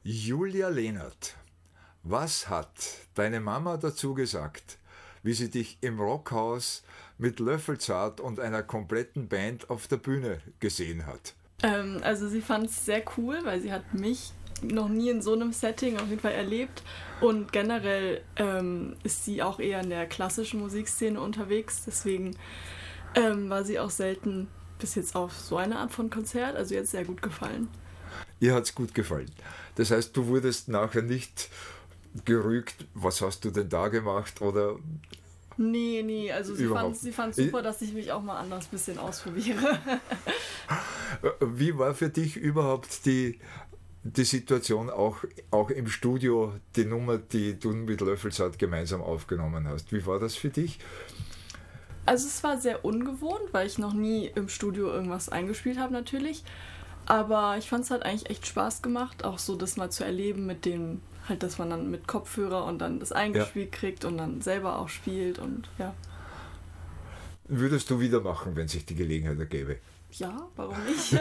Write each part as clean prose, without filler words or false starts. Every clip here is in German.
Julia Lehnert, was hat deine Mama dazu gesagt, wie sie dich im Rockhaus mit Löffelzart und einer kompletten Band auf der Bühne gesehen hat? Also sie fand es sehr cool, weil sie hat mich noch nie in so einem Setting auf jeden Fall erlebt und generell ist sie auch eher in der klassischen Musikszene unterwegs, deswegen war sie auch selten bis jetzt auf so eine Art von Konzert, also ihr hat es sehr gut gefallen. Ihr hat es gut gefallen. Das heißt, du wurdest nachher nicht gerügt, was hast du denn da gemacht oder... Nee, also sie fand super, dass ich mich auch mal anders ein bisschen ausprobiere. Wie war für dich überhaupt die Situation auch im Studio, die Nummer, die du mit Löffelzart gemeinsam aufgenommen hast? Wie war das für dich? Also es war sehr ungewohnt, weil ich noch nie im Studio irgendwas eingespielt habe natürlich. Aber ich fand es halt eigentlich echt Spaß gemacht, auch so das mal zu erleben mit dem, halt, dass man dann mit Kopfhörer und dann das eingespielt kriegt und dann selber auch spielt und ja. Würdest du wieder machen, wenn sich die Gelegenheit ergäbe? Ja, warum nicht?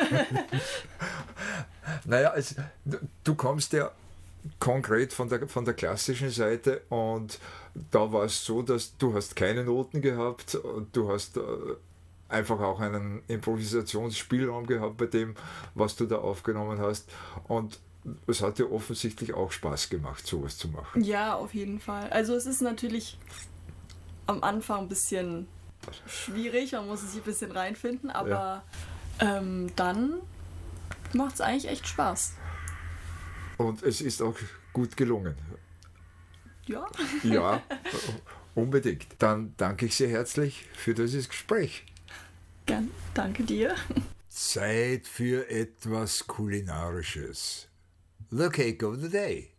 Naja, du kommst ja konkret von der klassischen Seite und da war es so, dass du hast keine Noten gehabt und du hast einfach auch einen Improvisationsspielraum gehabt bei dem, was du da aufgenommen hast und es hat dir offensichtlich auch Spaß gemacht, sowas zu machen. Ja, auf jeden Fall. Also es ist natürlich am Anfang ein bisschen schwierig, man muss sich ein bisschen reinfinden, aber dann macht es eigentlich echt Spaß. Und es ist auch gut gelungen. Ja. Ja, unbedingt. Dann danke ich sehr herzlich für dieses Gespräch. Gern, danke dir. Zeit für etwas Kulinarisches. The Cake of the Day.